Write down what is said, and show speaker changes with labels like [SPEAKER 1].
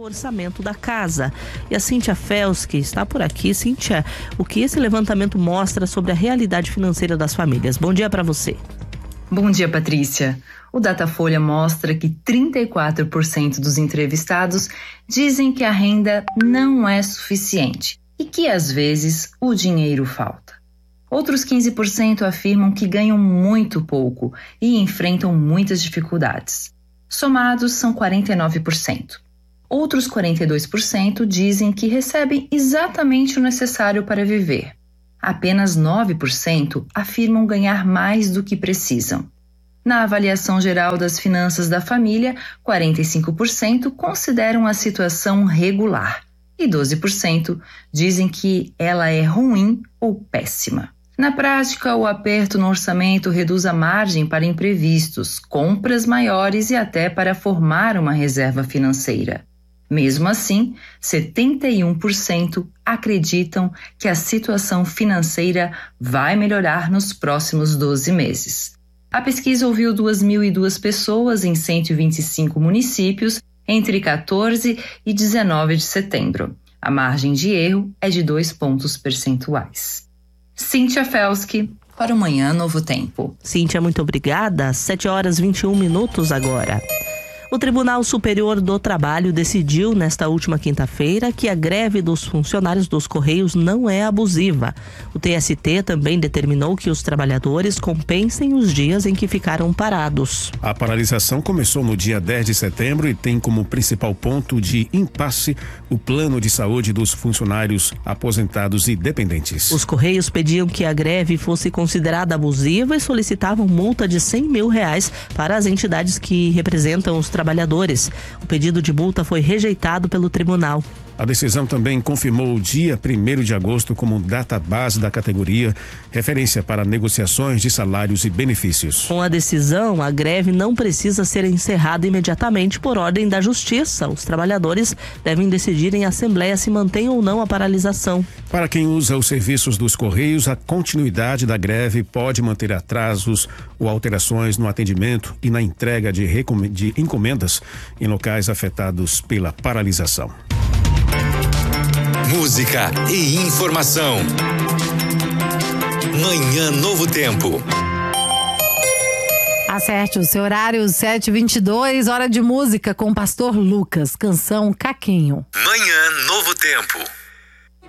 [SPEAKER 1] orçamento da casa. E a Cíntia Felski está por aqui. Cíntia, o que esse levantamento mostra sobre a realidade financeira das famílias? Bom dia para você.
[SPEAKER 2] Bom dia, Patrícia. O Datafolha mostra que 34% dos entrevistados dizem que a renda não é suficiente e que, às vezes, o dinheiro falta. Outros 15% afirmam que ganham muito pouco e enfrentam muitas dificuldades. Somados, são 49%. Outros 42% dizem que recebem exatamente o necessário para viver. Apenas 9% afirmam ganhar mais do que precisam. Na avaliação geral das finanças da família, 45% consideram a situação regular e 12% dizem que ela é ruim ou péssima. Na prática, o aperto no orçamento reduz a margem para imprevistos, compras maiores e até para formar uma reserva financeira. Mesmo assim, 71% acreditam que a situação financeira vai melhorar nos próximos 12 meses. A pesquisa ouviu 2.002 pessoas em 125 municípios entre 14 e 19 de setembro. A margem de erro é de 2 pontos percentuais. Cíntia Felski, para o Manhã Novo Tempo.
[SPEAKER 1] Cíntia, muito obrigada. 7h21 agora. O Tribunal Superior do Trabalho decidiu nesta última quinta-feira que a greve dos funcionários dos Correios não é abusiva. O TST também determinou que os trabalhadores compensem os dias em que ficaram parados.
[SPEAKER 3] A paralisação começou no dia 10 de setembro e tem como principal ponto de impasse o plano de saúde dos funcionários aposentados e dependentes.
[SPEAKER 1] Os Correios pediam que a greve fosse considerada abusiva e solicitavam multa de R$100 mil para as entidades que representam os trabalhadores. O pedido de multa foi rejeitado pelo tribunal.
[SPEAKER 3] A decisão também confirmou o dia 1º de agosto como data base da categoria, referência para negociações de salários e benefícios.
[SPEAKER 1] Com a decisão, a greve não precisa ser encerrada imediatamente por ordem da Justiça. Os trabalhadores devem decidir em assembleia se mantém ou não a paralisação.
[SPEAKER 3] Para quem usa os serviços dos Correios, a continuidade da greve pode manter atrasos ou alterações no atendimento e na entrega de encomendas em locais afetados pela paralisação.
[SPEAKER 4] Música e informação. Manhã Novo Tempo.
[SPEAKER 5] Acerte o seu horário, 7h22, hora de música com o Pastor Lucas, canção Caquinho.
[SPEAKER 4] Manhã Novo Tempo.